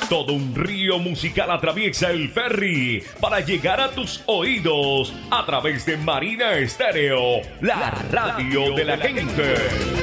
Todo un río musical atraviesa el ferry para llegar a tus oídos a través de Marina Estéreo, la radio de la gente.